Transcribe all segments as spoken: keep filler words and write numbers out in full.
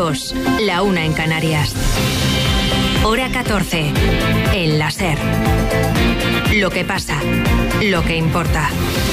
dos, la una en Canarias. Hora catorce, en la SER. Lo que pasa, lo que importa.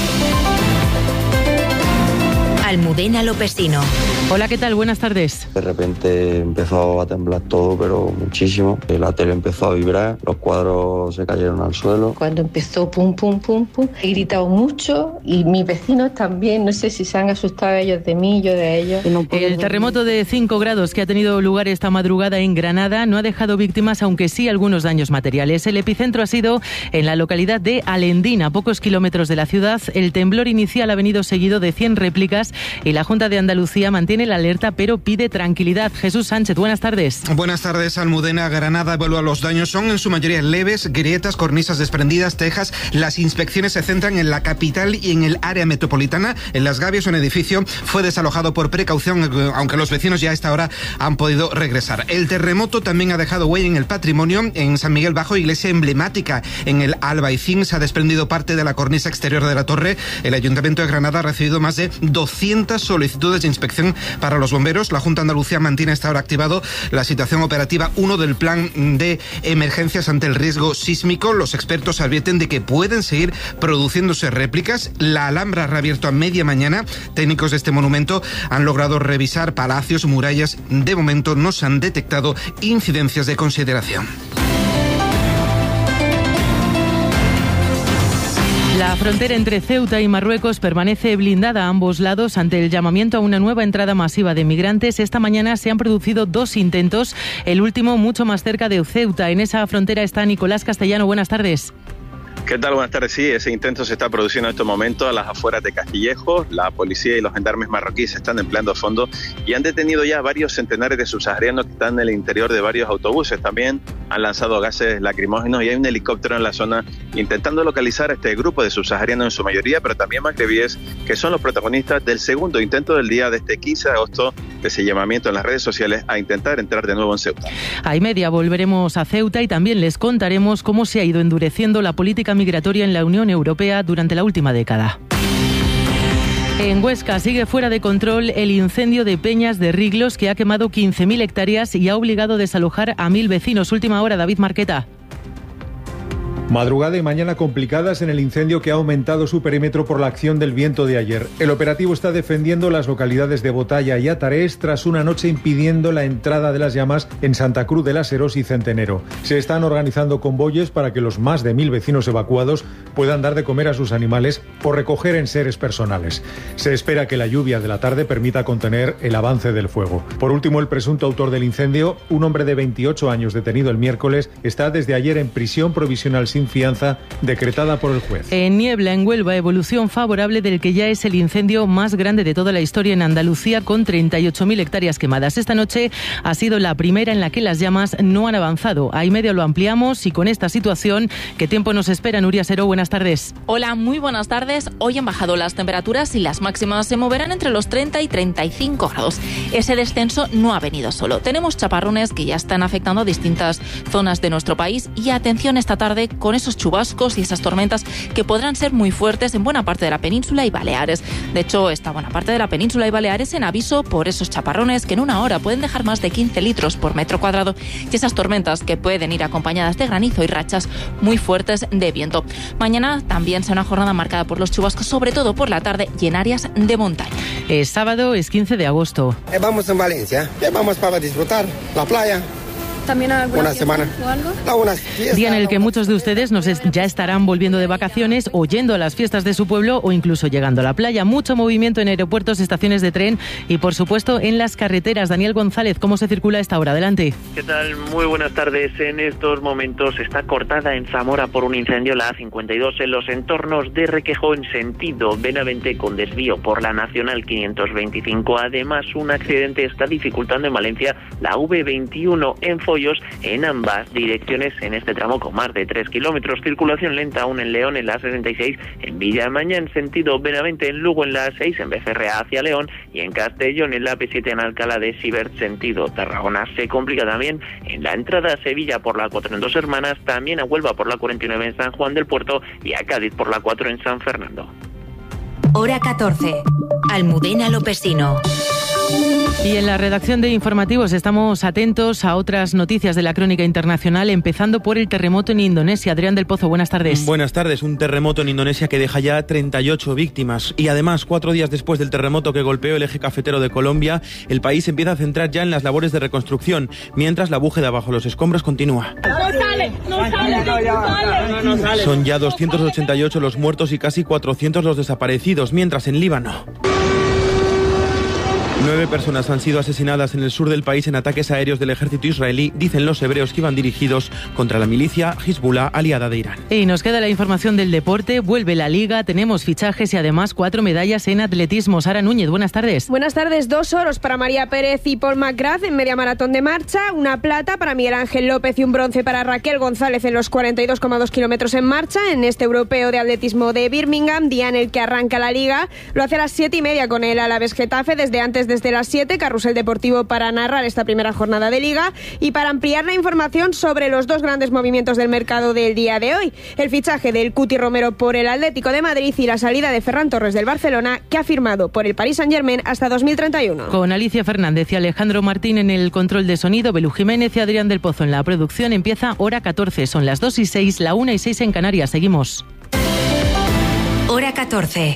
Almudena Lopesino. Hola, ¿qué tal? Buenas tardes. De repente empezó a temblar todo, pero muchísimo. La tele empezó a vibrar, los cuadros se cayeron al suelo. Cuando empezó pum, pum, pum, pum, he gritado mucho y mis vecinos también. No sé si se han asustado ellos de mí, yo de ellos. No El terremoto de cinco grados que ha tenido lugar esta madrugada en Granada no ha dejado víctimas, aunque sí algunos daños materiales. El epicentro ha sido en la localidad de Alendín, a pocos kilómetros de la ciudad. El temblor inicial ha venido seguido de cien réplicas y la Junta de Andalucía mantiene la alerta, pero pide tranquilidad. Jesús Sánchez, buenas tardes. Buenas tardes, Almudena. Granada evalúa los daños. Son en su mayoría leves, grietas, cornisas desprendidas, tejas. Las inspecciones se centran en la capital y en el área metropolitana. En Las Gavias, un edificio fue desalojado por precaución, aunque los vecinos ya a esta hora han podido regresar. El terremoto también ha dejado huella en el patrimonio. En San Miguel Bajo, iglesia emblemática en el Albaicín, se ha desprendido parte de la cornisa exterior de la torre. El Ayuntamiento de Granada ha recibido más de doscientas solicitudes de inspección para los bomberos. La Junta de Andalucía mantiene hasta ahora activado la situación operativa uno del plan de emergencias ante el riesgo sísmico. Los expertos advierten de que pueden seguir produciéndose réplicas. La Alhambra ha reabierto a media mañana. Técnicos de este monumento han logrado revisar palacios, murallas. De momento no se han detectado incidencias de consideración. La frontera entre Ceuta y Marruecos permanece blindada a ambos lados ante el llamamiento a una nueva entrada masiva de migrantes. Esta mañana se han producido dos intentos, el último mucho más cerca de Ceuta. En esa frontera está Nicolás Castellano. Buenas tardes. ¿Qué tal? Buenas tardes. Sí, ese intento se está produciendo en estos momentos a las afueras de Castillejo. La policía y los gendarmes marroquíes están empleando a fondo y han detenido ya varios centenares de subsaharianos que están en el interior de varios autobuses. También han lanzado gases lacrimógenos y hay un helicóptero en la zona intentando localizar a este grupo de subsaharianos en su mayoría, pero también magrebíes, que son los protagonistas del segundo intento del día de este quince de agosto, de ese llamamiento en las redes sociales a intentar entrar de nuevo en Ceuta. A y media volveremos a Ceuta y también les contaremos cómo se ha ido endureciendo la política migratoria en la Unión Europea durante la última década. En Huesca sigue fuera de control el incendio de Peñas de Riglos, que ha quemado quince mil hectáreas y ha obligado a desalojar a mil vecinos. Última hora, David Marqueta. Madrugada y mañana complicadas en el incendio que ha aumentado su perímetro por la acción del viento de ayer. El operativo está defendiendo las localidades de Botalla y Atarés tras una noche impidiendo la entrada de las llamas en Santa Cruz de las Herós y Centenero. Se están organizando convoyes para que los más de mil vecinos evacuados puedan dar de comer a sus animales o recoger enseres personales. Se espera que la lluvia de la tarde permita contener el avance del fuego. Por último, el presunto autor del incendio, un hombre de veintiocho años detenido el miércoles, está desde ayer en prisión provisional sin fianza decretada por el juez. En Niebla, en Huelva, evolución favorable del que ya es el incendio más grande de toda la historia en Andalucía, con treinta y ocho mil hectáreas quemadas. Esta noche ha sido la primera en la que las llamas no han avanzado. A y medio lo ampliamos y con esta situación, ¿qué tiempo nos espera? Nuria Seró, buenas tardes. Hola, muy buenas tardes. Hoy han bajado las temperaturas y las máximas se moverán entre los treinta y treinta y cinco grados. Ese descenso no ha venido solo. Tenemos chaparrones que ya están afectando a distintas zonas de nuestro país y atención esta tarde con esos chubascos y esas tormentas que podrán ser muy fuertes en buena parte de la península y Baleares. De hecho, esta buena parte de la península y Baleares en aviso por esos chaparrones que en una hora pueden dejar más de quince litros por metro cuadrado y esas tormentas que pueden ir acompañadas de granizo y rachas muy fuertes de viento. Mañana también será una jornada marcada por los chubascos, sobre todo por la tarde y en áreas de montaña. Es sábado, es quince de agosto. Eh, vamos en Valencia, eh, vamos para disfrutar la playa. ¿También alguna una semana o algo? No, una fiesta, Día en el que muchos de ustedes nos es, ya estarán volviendo de vacaciones o yendo a las fiestas de su pueblo o incluso llegando a la playa. Mucho movimiento en aeropuertos, estaciones de tren y, por supuesto, en las carreteras. Daniel González, ¿cómo se circula a esta hora? Adelante. ¿Qué tal? Muy buenas tardes. En estos momentos está cortada en Zamora por un incendio la A cincuenta y dos en los entornos de Requejo en sentido Benavente, con desvío por la Nacional quinientos veinticinco. Además, un accidente está dificultando en Valencia la V veintiuno en Follos en ambas direcciones en este tramo con más de tres kilómetros. Circulación lenta aún en León en la sesenta y seis, en Villamaña en sentido Benavente, en Lugo en la seis, en Becerrea hacia León y en Castellón en la P siete en Alcalá de Sibert sentido Tarragona. Se complica también en la entrada a Sevilla por la cuatro en Dos Hermanas, también a Huelva por la cuarenta y nueve en San Juan del Puerto y a Cádiz por la cuatro en San Fernando. Hora catorce. Almudena Lopesino. Y en la redacción de informativos estamos atentos a otras noticias de la crónica internacional, empezando por el terremoto en Indonesia. Adrián del Pozo, buenas tardes. Buenas tardes. Un terremoto en Indonesia que deja ya treinta y ocho víctimas. Y además, cuatro días después del terremoto que golpeó el eje cafetero de Colombia, el país empieza a centrar ya en las labores de reconstrucción, mientras la búsqueda bajo los escombros continúa. No sale, no sale, no sale. Son ya doscientos ochenta y ocho los muertos y casi cuatrocientos los desaparecidos, mientras en Líbano nueve personas han sido asesinadas en el sur del país en ataques aéreos del ejército israelí, dicen los hebreos que iban dirigidos contra la milicia Hezbollah, aliada de Irán. Y nos queda la información del deporte, vuelve la Liga, tenemos fichajes y además cuatro medallas en atletismo. Sara Núñez, buenas tardes. Buenas tardes, dos oros para María Pérez y Paul McGrath en media maratón de marcha, una plata para Miguel Ángel López y un bronce para Raquel González en los cuarenta y dos coma dos kilómetros en marcha en este europeo de atletismo de Birmingham, día en el que arranca la Liga. Lo hace a las siete y media con el Alavés Getafe, desde antes desde las siete, Carrusel Deportivo para narrar esta primera jornada de Liga y para ampliar la información sobre los dos grandes movimientos del mercado del día de hoy, el fichaje del Cuti Romero por el Atlético de Madrid y la salida de Ferran Torres del Barcelona, que ha firmado por el Paris Saint-Germain hasta dos mil treinta y uno. Con Alicia Fernández y Alejandro Martín en el control de sonido, Belú Jiménez y Adrián del Pozo en la producción, empieza Hora catorce, son las dos y seis, la una y seis en Canarias, seguimos. Hora catorce.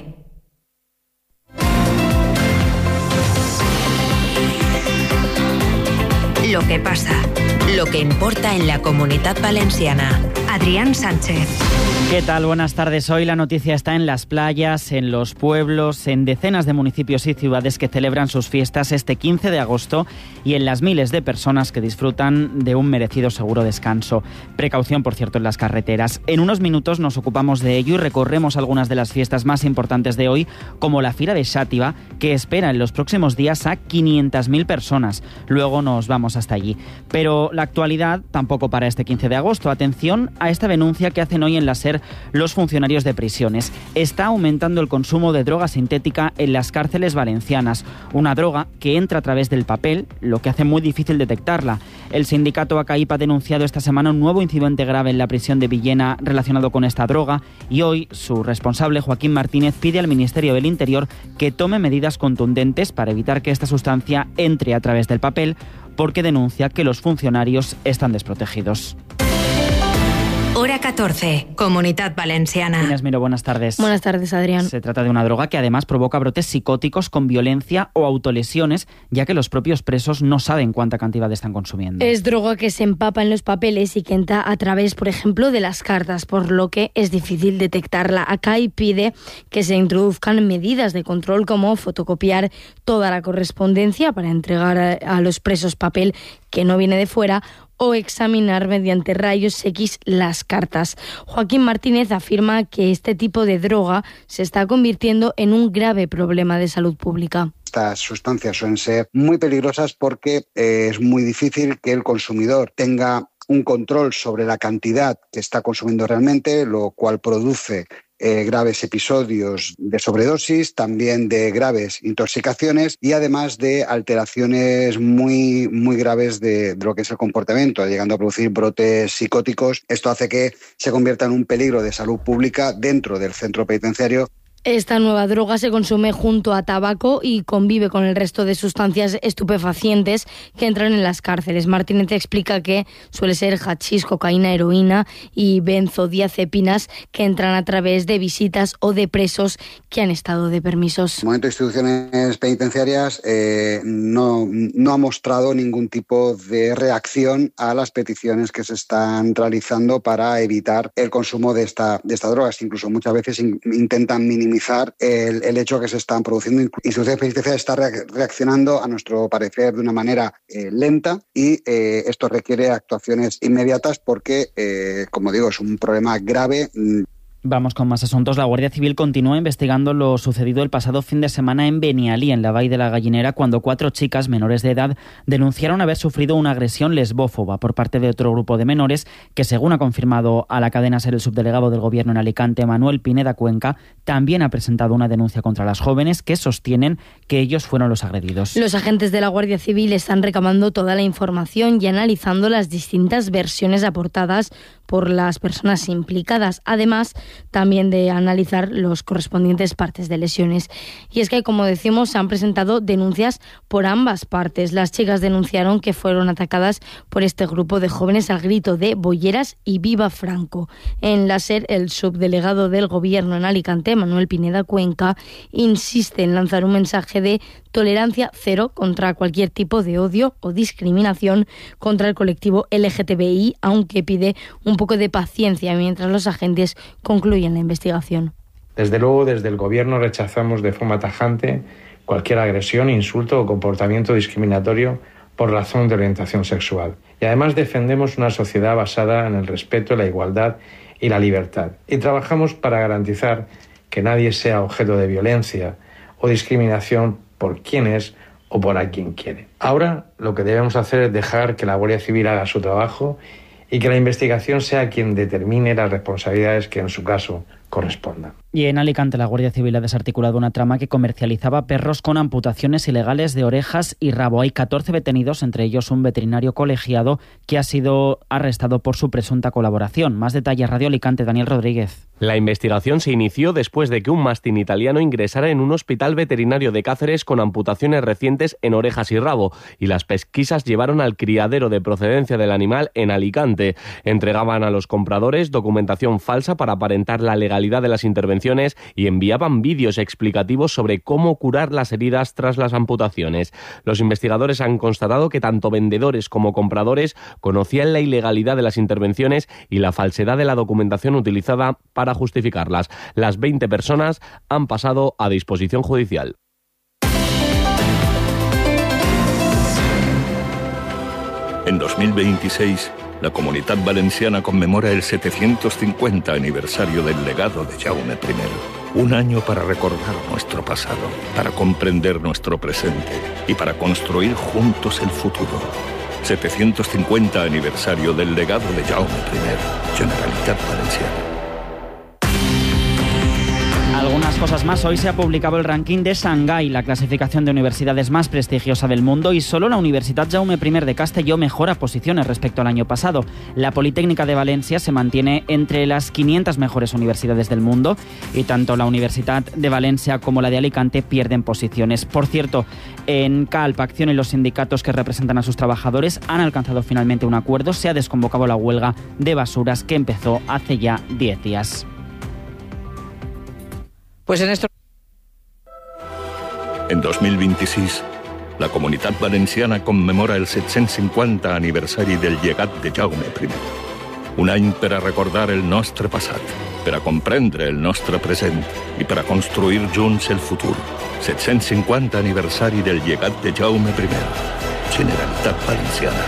Lo que pasa, lo que importa en la Comunitat Valenciana. Adrián Sánchez. ¿Qué tal? Buenas tardes. Hoy la noticia está en las playas, en los pueblos, en decenas de municipios y ciudades que celebran sus fiestas este quince de agosto y en las miles de personas que disfrutan de un merecido seguro descanso. Precaución, por cierto, en las carreteras. En unos minutos nos ocupamos de ello y recorremos algunas de las fiestas más importantes de hoy, como la Fira de Xàtiva, que espera en los próximos días a quinientas mil personas. Luego nos vamos hasta allí. Pero la actualidad tampoco para este quince de agosto. Atención a esta denuncia que hacen hoy en la SER los funcionarios de prisiones. Está aumentando el consumo de droga sintética en las cárceles valencianas, una droga que entra a través del papel, lo que hace muy difícil detectarla. El sindicato ACAIP ha denunciado esta semana un nuevo incidente grave en la prisión de Villena relacionado con esta droga y hoy su responsable, Joaquín Martínez, pide al Ministerio del Interior que tome medidas contundentes para evitar que esta sustancia entre a través del papel, porque denuncia que los funcionarios están desprotegidos. Hora catorce, Comunitat Valenciana. Inés Miró, buenas tardes. Buenas tardes, Adrián. Se trata de una droga que además provoca brotes psicóticos con violencia o autolesiones, ya que los propios presos no saben cuánta cantidad están consumiendo. Es droga que se empapa en los papeles y que entra a través, por ejemplo, de las cartas, por lo que es difícil detectarla. Acá y pide que se introduzcan medidas de control como fotocopiar toda la correspondencia para entregar a, a los presos papel que no viene de fuera o examinar mediante rayos X las cartas. Joaquín Martínez afirma que este tipo de droga se está convirtiendo en un grave problema de salud pública. Estas sustancias suelen ser muy peligrosas porque eh, es muy difícil que el consumidor tenga un control sobre la cantidad que está consumiendo realmente, lo cual produce Eh, graves episodios de sobredosis, también de graves intoxicaciones y además de alteraciones muy, muy graves de, de lo que es el comportamiento, llegando a producir brotes psicóticos. Esto hace que se convierta en un peligro de salud pública dentro del centro penitenciario. Esta nueva droga se consume junto a tabaco y convive con el resto de sustancias estupefacientes que entran en las cárceles. Martínez explica que suele ser hachís, cocaína, heroína y benzodiazepinas que entran a través de visitas o de presos que han estado de permisos. En el momento de instituciones penitenciarias eh, no, no ha mostrado ningún tipo de reacción a las peticiones que se están realizando para evitar el consumo de esta, de esta droga. Incluso muchas veces in, intentan minimizar El, el hecho que se están produciendo. Instituciones penitenciarias está reaccionando, a nuestro parecer, de una manera eh, lenta y eh, esto requiere actuaciones inmediatas porque, eh, como digo, es un problema grave. Vamos con más asuntos. La Guardia Civil continúa investigando lo sucedido el pasado fin de semana en Benialí, en la Vall de la Gallinera, cuando cuatro chicas menores de edad denunciaron haber sufrido una agresión lesbófoba por parte de otro grupo de menores que, según ha confirmado a la cadena SER el subdelegado del Gobierno en Alicante, Manuel Pineda Cuenca, también ha presentado una denuncia contra las jóvenes que sostienen que ellos fueron los agredidos. Los agentes de la Guardia Civil están recabando toda la información y analizando las distintas versiones aportadas por las personas implicadas. Además, también de analizar los correspondientes partes de lesiones. Y es que, como decimos, se han presentado denuncias por ambas partes. Las chicas denunciaron que fueron atacadas por este grupo de jóvenes al grito de "Bolleras y viva Franco". En la SER, el subdelegado del Gobierno en Alicante, Manuel Pineda Cuenca, insiste en lanzar un mensaje de tolerancia cero contra cualquier tipo de odio o discriminación contra el colectivo L G T B I, aunque pide un poco de paciencia mientras los agentes concluyen la investigación. Desde luego, desde el Gobierno rechazamos de forma tajante cualquier agresión, insulto o comportamiento discriminatorio por razón de orientación sexual. Y además defendemos una sociedad basada en el respeto, la igualdad y la libertad. Y trabajamos para garantizar que nadie sea objeto de violencia o discriminación por quién es o por a quien quiere. Ahora lo que debemos hacer es dejar que la Guardia Civil haga su trabajo y que la investigación sea quien determine las responsabilidades que en su caso correspondan. Y en Alicante la Guardia Civil ha desarticulado una trama que comercializaba perros con amputaciones ilegales de orejas y rabo. Hay catorce detenidos, entre ellos un veterinario colegiado que ha sido arrestado por su presunta colaboración. Más detalles, Radio Alicante, Daniel Rodríguez. La investigación se inició después de que un mastín italiano ingresara en un hospital veterinario de Cáceres con amputaciones recientes en orejas y rabo, y las pesquisas llevaron al criadero de procedencia del animal en Alicante. Entregaban a los compradores documentación falsa para aparentar la legalidad de las intervenciones y enviaban vídeos explicativos sobre cómo curar las heridas tras las amputaciones. Los investigadores han constatado que tanto vendedores como compradores conocían la ilegalidad de las intervenciones y la falsedad de la documentación utilizada para justificarlas. Las veinte personas han pasado a disposición judicial. En dos mil veintiséis, la Comunitat Valenciana conmemora el setecientos cincuenta aniversario del legado de Jaume primero. Un año para recordar nuestro pasado, para comprender nuestro presente y para construir juntos el futuro. setecientos cincuenta aniversario del legado de Jaume primero, Generalitat Valenciana. Algunas cosas más. Hoy se ha publicado el ranking de Shanghái, la clasificación de universidades más prestigiosa del mundo, y solo la Universitat Jaume primero de Castelló mejora posiciones respecto al año pasado. La Politécnica de Valencia se mantiene entre las quinientas mejores universidades del mundo y tanto la Universitat de Valencia como la de Alicante pierden posiciones. Por cierto, en Calpacción y los sindicatos que representan a sus trabajadores han alcanzado finalmente un acuerdo. Se ha desconvocado la huelga de basuras que empezó hace ya diez días. Pues en esto... En dos mil veintiséis, la Comunitat Valenciana conmemora el set-cents cinquanta aniversari del llegat de Jaume primero. Un any per a recordar el nostre passat, per a comprendre el nostre present i per a construir junts el futur. set-cents cinquanta aniversari del llegat de Jaume primero. Generalitat Valenciana.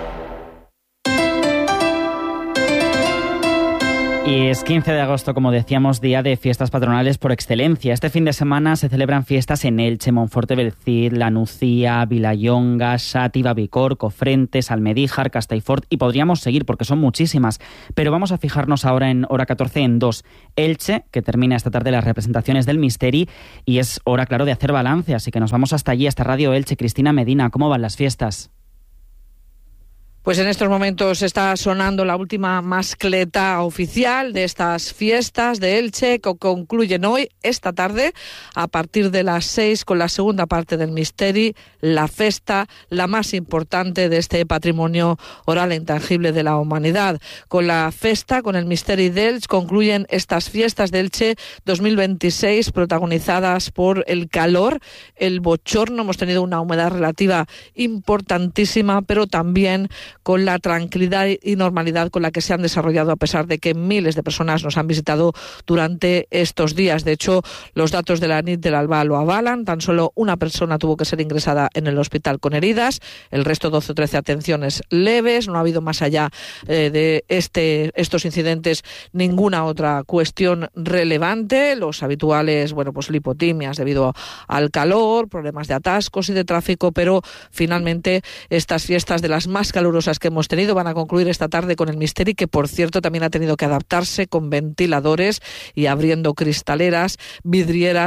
Y es quince de agosto, como decíamos, día de fiestas patronales por excelencia. Este fin de semana se celebran fiestas en Elche, Monforte del Cid, La Nucía, Vilallonga, Xàtiva, Bicor, Cofrentes, Almedíjar, Castellfort, y podríamos seguir porque son muchísimas. Pero vamos a fijarnos ahora en hora catorce en dos. Elche, que termina esta tarde las representaciones del Misteri, y es hora, claro, de hacer balance, así que nos vamos hasta allí, hasta Radio Elche. Cristina Medina, ¿cómo van las fiestas? Pues en estos momentos está sonando la última mascleta oficial de estas fiestas de Elche, que concluyen hoy, esta tarde, a partir de las seis, con la segunda parte del Misteri, la festa, la más importante de este patrimonio oral e intangible de la humanidad. Con la festa, con el Misteri d'Elx, concluyen estas fiestas de Elche dos mil veintiséis, protagonizadas por el calor, el bochorno. Hemos tenido una humedad relativa importantísima, pero también con la tranquilidad y normalidad con la que se han desarrollado, a pesar de que miles de personas nos han visitado durante estos días. De hecho, los datos de la Nit del Alba lo avalan. Tan solo una persona tuvo que ser ingresada en el hospital con heridas, el resto doce o trece atenciones leves. No ha habido, más allá eh, de este, estos incidentes, ninguna otra cuestión relevante. Los habituales, bueno, pues lipotimias debido al calor, problemas de atascos y de tráfico, pero finalmente estas fiestas, de las más calurosas que hemos tenido, van a concluir esta tarde con el Misteri, que por cierto también ha tenido que adaptarse con ventiladores y abriendo cristaleras, vidrieras,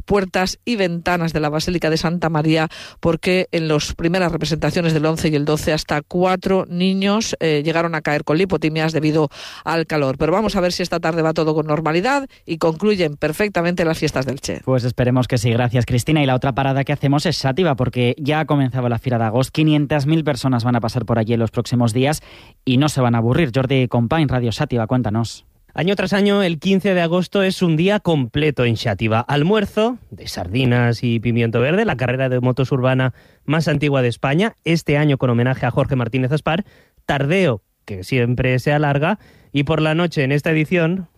puertas y ventanas de la Basílica de Santa María, porque en las primeras representaciones del once y el doce hasta cuatro niños eh, llegaron a caer con lipotimias debido al calor. Pero vamos a ver si esta tarde va todo con normalidad y concluyen perfectamente las fiestas del Che. Pues esperemos que sí. Gracias, Cristina. Y la otra parada que hacemos es Xàtiva, porque ya ha comenzado la Fira de Agost. quinientas mil personas van a pasar por allí en los próximos días y no se van a aburrir. Jordi Company, Radio Xàtiva, cuéntanos. Año tras año, el quince de agosto es un día completo en Xàtiva. Almuerzo de sardinas y pimiento verde, la carrera de motos urbana más antigua de España, este año con homenaje a Jorge Martínez Aspar. Tardeo, que siempre se alarga, y por la noche en esta edición...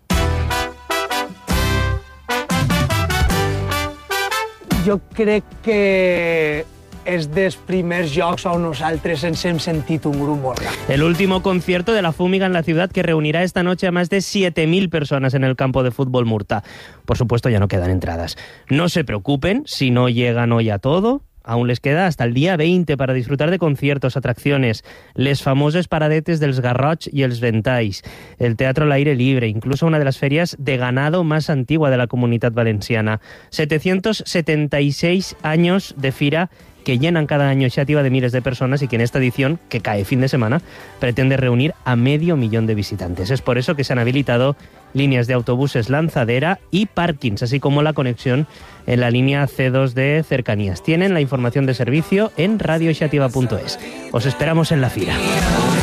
Jo crec que és dels primers jocs on nosaltres ens hem sentit un grup molt gran. El último concierto de la Fúmiga en la ciudad, que reunirá esta noche a más de siete mil personas en el campo de fútbol Murta. Por supuesto, ya no quedan entradas. No se preocupen si no llegan hoy a todo. Aún les queda hasta el día veinte para disfrutar de conciertos, atracciones, les famoses paradetes dels Garrots y els Ventalls, el teatro al aire libre, incluso una de las ferias de ganado más antigua de la Comunitat Valenciana. setecientos setenta y seis años de fira que llenan cada año Xàtiva de miles de personas y que en esta edición, que cae fin de semana, pretende reunir a medio millón de visitantes. Es por eso que se han habilitado líneas de autobuses lanzadera y parkings, así como la conexión en la línea ce dos de cercanías. Tienen la información de servicio en radio xàtiva punto es. Os esperamos en la fira.